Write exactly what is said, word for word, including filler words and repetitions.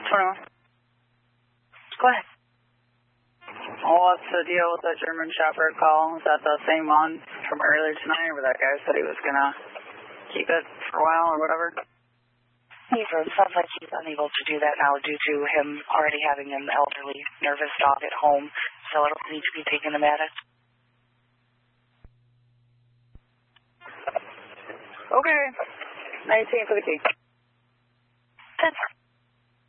going on? Go ahead. What's the deal with the German Shepherd call? Is that the same one from earlier tonight where that guy said he was going to keep it for a while or whatever? It sounds like he's unable to do that now due to him already having an elderly, nervous dog at home, so it'll need to be taken to medic. Okay. nineteen for the key.